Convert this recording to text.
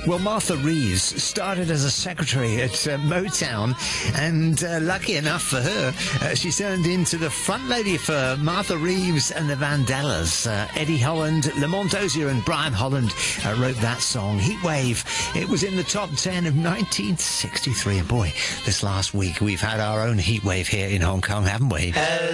Well, Martha Reeves started as a secretary at Motown, and lucky enough for her, she turned into the front lady for Martha Reeves and the Vandellas. Eddie Holland, Lamont Dozier and Brian Holland wrote that song, Heatwave. It was in the top 10 of 1963. And boy, this last week we've had our own heatwave here in Hong Kong, haven't we?